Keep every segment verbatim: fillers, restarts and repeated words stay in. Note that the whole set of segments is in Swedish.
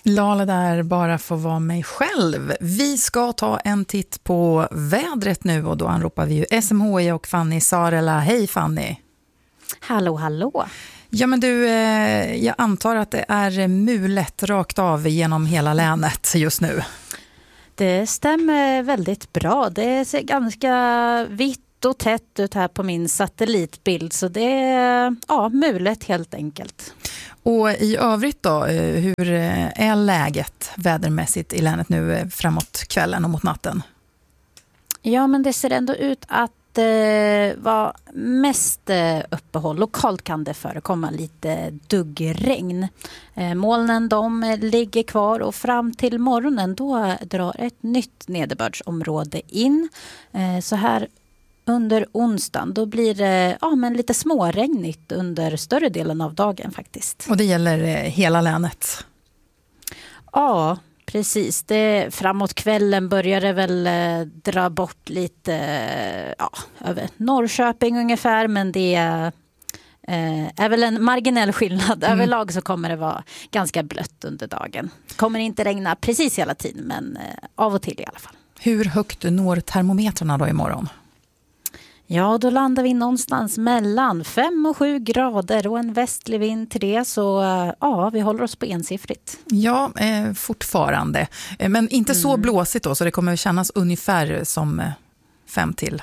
Lala där bara får vara mig själv. Vi ska ta en titt på vädret nu och då anropar vi ju S M H I och Fanny Sarela. Hej Fanny! Hallå, hallå! Ja men du, eh, jag antar att det är mulet rakt av genom hela länet just nu. Det stämmer väldigt bra. Det ser ganska vitt och tätt ut här på min satellitbild. Så det är ja, mulet helt enkelt. Och i övrigt då, hur är läget vädermässigt i länet nu framåt kvällen och mot natten? Ja men det ser ändå ut att eh, vara mest eh, uppehåll. Lokalt kan det förekomma lite duggregn. Eh, molnen de ligger kvar och fram till morgonen då drar ett nytt nederbördsområde in. Eh, så här under onsdagen då blir det ja, men lite småregnigt under större delen av dagen faktiskt. Och det gäller hela länet? Ja, precis. Det, framåt kvällen börjar det väl eh, dra bort lite ja, över Norrköping ungefär. Men det är, eh, är väl en marginell skillnad. Mm. Överlag så kommer det vara ganska blött under dagen. Kommer inte regna precis hela tiden men eh, av och till i alla fall. Hur högt når termometrarna då imorgon? Ja, då landar vi någonstans mellan fem och sju grader och en västlig vind till det. Så ja, vi håller oss på ensiffrigt. Ja, eh, fortfarande. Eh, men inte mm. så blåsigt då, så det kommer kännas ungefär som eh, fem till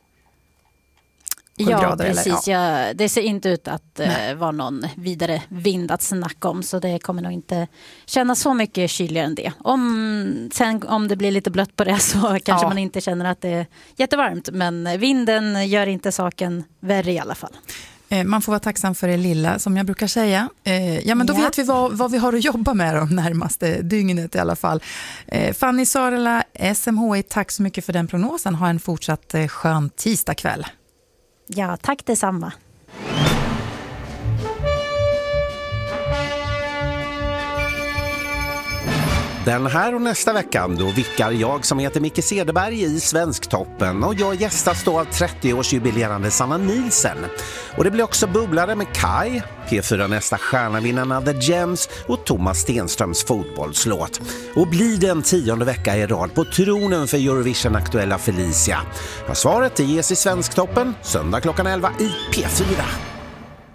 sju ja, grader. Precis. Eller, ja. Ja, det ser inte ut att eh, vara någon vidare vind att snacka om. Så det kommer nog inte kännas så mycket kyligare än det. Om, sen om det blir lite blött på det så kanske ja. man inte känner att det är jättevarmt. Men vinden gör inte saken värre i alla fall. Eh, man får vara tacksam för det lilla, som jag brukar säga. Eh, ja, men då ja. vet vi vad, vad vi har att jobba med de närmaste dygnet i alla fall. Eh, Fanny Sarela, S M H I, tack så mycket för den prognosen. Ha en fortsatt eh, skön tisdagkväll. Ja, tack detsamma. Den här och nästa veckan då vickar jag som heter Micke Cederberg i Svensktoppen och jag gästas då av trettioårsjubilerande Sanna Nielsen. Och det blir också bubblare med Kai, P fyra nästa stjärnavinnarna The Gems och Thomas Stenströms fotbollslåt. Och blir det en tionde vecka i rad på tronen för Eurovision-aktuella Felicia? Ja, svaret ges i Svensktoppen söndag klockan elva i P fyra.